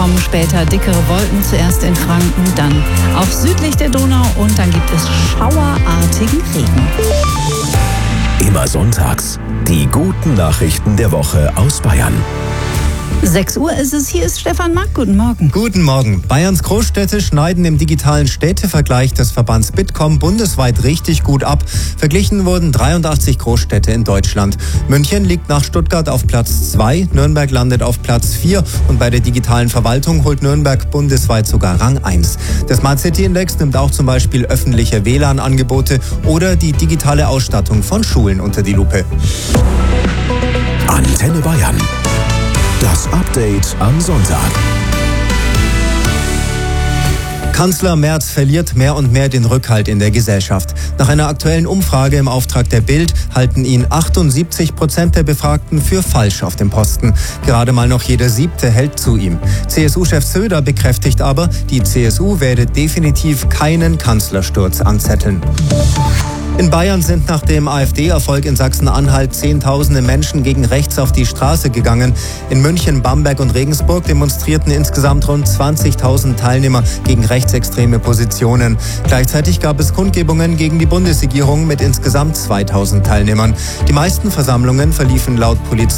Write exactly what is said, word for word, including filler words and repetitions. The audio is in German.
kommen später dickere Wolken, zuerst in Franken, dann auch südlich der Donau und dann gibt es schauerartigen Regen. Immer sonntags die guten Nachrichten der Woche aus Bayern. sechs Uhr ist es, hier ist Stefan Mack. Guten Morgen. Guten Morgen. Bayerns Großstädte schneiden im digitalen Städtevergleich des Verbands Bitkom bundesweit richtig gut ab. Verglichen wurden dreiundachtzig Großstädte in Deutschland. München liegt nach Stuttgart auf Platz zwei, Nürnberg landet auf Platz vier und bei der digitalen Verwaltung holt Nürnberg bundesweit sogar Rang eins. Der Smart City Index nimmt auch zum Beispiel öffentliche W L A N-Angebote oder die digitale Ausstattung von Schulen unter die Lupe. Antenne Bayern. Das Update am Sonntag. Kanzler Merz verliert mehr und mehr den Rückhalt in der Gesellschaft. Nach einer aktuellen Umfrage im Auftrag der Bild halten ihn achtundsiebzig Prozent der Befragten für falsch auf dem Posten. Gerade mal noch jeder Siebte hält zu ihm. C S U-Chef Söder bekräftigt aber, die C S U werde definitiv keinen Kanzlersturz anzetteln. In Bayern sind nach dem AfD-Erfolg in Sachsen-Anhalt Zehntausende Menschen gegen rechts auf die Straße gegangen. In München, Bamberg und Regensburg demonstrierten insgesamt rund zwanzigtausend Teilnehmer gegen rechtsextreme Positionen. Gleichzeitig gab es Kundgebungen gegen die Bundesregierung mit insgesamt zweitausend Teilnehmern. Die meisten Versammlungen verliefen laut Polizei